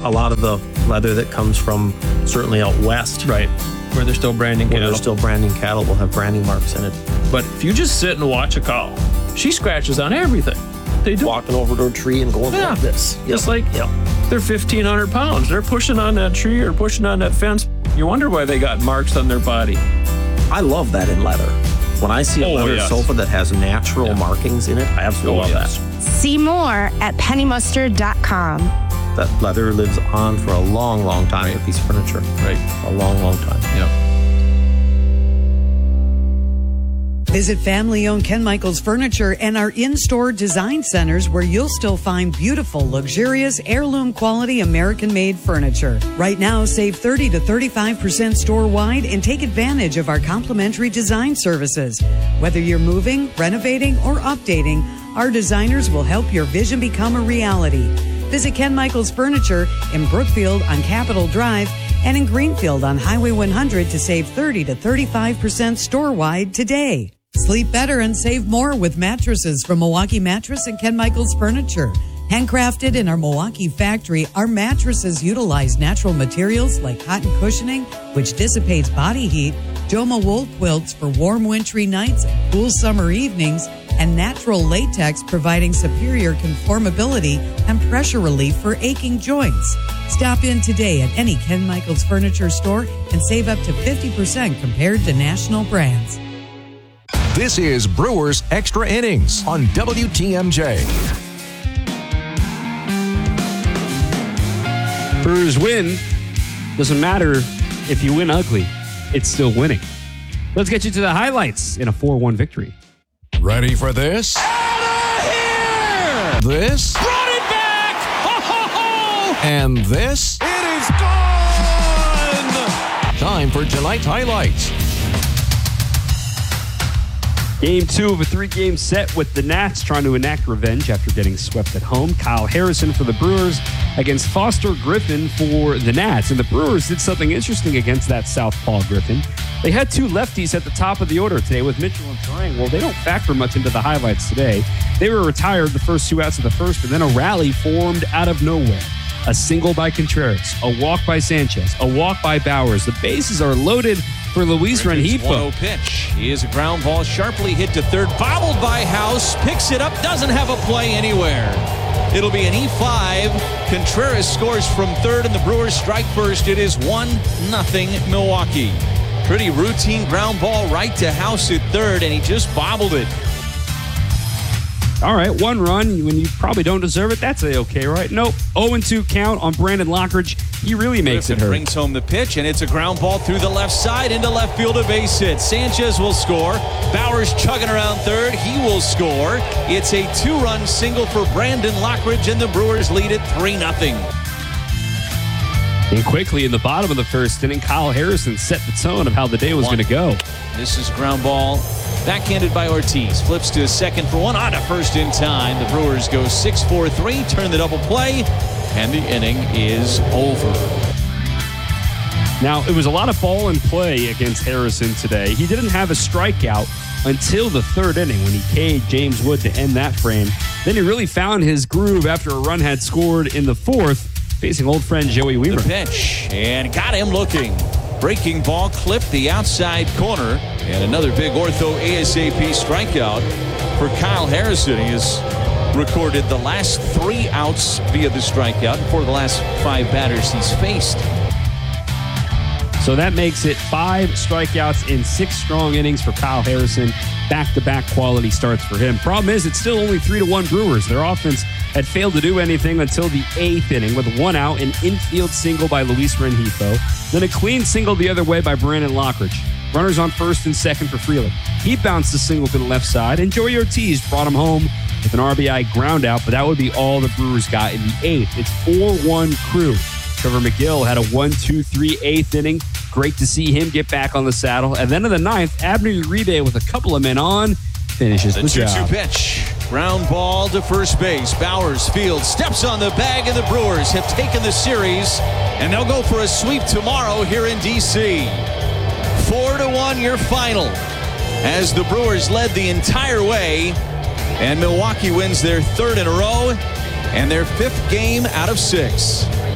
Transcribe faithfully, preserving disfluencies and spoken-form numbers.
a lot of the leather that comes from certainly out west, Right. Where they're still branding where cattle. they're still branding cattle, will have branding marks in it. But if you just sit and watch a cow, she scratches on everything. They do. Walking over to a tree and going Yeah. like this. Just like Yep. they're fifteen hundred pounds. They're pushing on that tree or pushing on that fence. You wonder why they got marks on their body. I love that in leather. When I see a Oh, leather yes. sofa that has natural Yeah. markings in it, I absolutely Oh, love yes. that. See more at penny mustard dot com. That leather lives on for a long, long time with these furniture. Right. A long, long time. Yep. Visit family-owned Ken Michaels Furniture and our in-store design centers where you'll still find beautiful, luxurious, heirloom-quality American-made furniture. Right now, save thirty to thirty-five percent store-wide and take advantage of our complimentary design services. Whether you're moving, renovating, or updating, our designers will help your vision become a reality. Visit Ken Michaels Furniture in Brookfield on Capitol Drive and in Greenfield on Highway one hundred to save thirty to thirty-five percent store-wide today. Sleep better and save more with mattresses from Milwaukee Mattress and Ken Michaels Furniture. Handcrafted in our Milwaukee factory, our mattresses utilize natural materials like cotton cushioning, which dissipates body heat, Joma wool quilts for warm wintry nights and cool summer evenings, and natural latex providing superior conformability and pressure relief for aching joints. Stop in today at any Ken Michaels Furniture store and save up to fifty percent compared to national brands. This is Brewers Extra Innings on W T M J. Brewers win. Doesn't matter if you win ugly. It's still winning. Let's get you to the highlights in a four one victory. Ready for this? Out of here! This? Brought it back! Ho, ho, ho! And this? It is gone! Time for tonight's highlights. Game two of a three-game set with the Nats trying to enact revenge after getting swept at home. Kyle Harrison for the Brewers against Foster Griffin for the Nats. And the Brewers did something interesting against that southpaw Griffin. They had two lefties at the top of the order today with Mitchell and Turang. Well, they don't factor much into the highlights today. They were retired the first two outs of the first, but then a rally formed out of nowhere. A single by Contreras, a walk by Sanchez, a walk by Bowers. The bases are loaded for Luis Griffin's Rengifo. one oh pitch. He is a ground ball sharply hit to third. Bobbled by House. Picks it up. Doesn't have a play anywhere. It'll be an E five. Contreras scores from third and the Brewers strike first. It is one nothing Milwaukee. Pretty routine ground ball right to House at third, and he just bobbled it. All right, one run when you probably don't deserve it. That's A-okay, right? Nope. oh and two count on Brandon Lockridge. He really makes Griffin it hurt. brings home the pitch, and it's a ground ball through the left side into left field, a base hit. Sanchez will score. Bowers chugging around third. He will score. It's a two-run single for Brandon Lockridge, and the Brewers lead it three nothing. And quickly in the bottom of the first inning, Kyle Harrison set the tone of how the day was going to go. This is ground ball backhanded by Ortiz. Flips to second for one, on to first in time. The Brewers go six four three, turn the double play, and the inning is over. Now, it was a lot of ball and play against Harrison today. He didn't have a strikeout until the third inning when he K'd James Wood to end that frame. Then he really found his groove after a run had scored in the fourth, facing old friend Joey Weaver. The pitch, and got him looking. Breaking ball clipped the outside corner, and another big ortho ASAP strikeout for Kyle Harrison. He has recorded the last three outs via the strikeout for the last five batters he's faced. So that makes it five strikeouts in six strong innings for Kyle Harrison. Back-to-back quality starts for him. Problem is, it's still only three to one Brewers. Their offense had failed to do anything until the eighth inning with one out, an infield single by Luis Rengifo, then a clean single the other way by Brandon Lockridge. Runners on first and second for Freeland. He bounced the single to the left side, and Joey Ortiz brought him home with an R B I ground out, but that would be all the Brewers got in the eighth. It's four one Crew. Trevor McGill had a one two three eighth inning. Great to see him get back on the saddle. And then in the ninth, Abner Uribe with a couple of men on finishes the, the job. two two pitch. Ground ball to first base. Bowers field steps on the bag, and the Brewers have taken the series, and they'll go for a sweep tomorrow here in D C Four to one your final, as the Brewers led the entire way, and Milwaukee wins their third in a row and their fifth game out of six.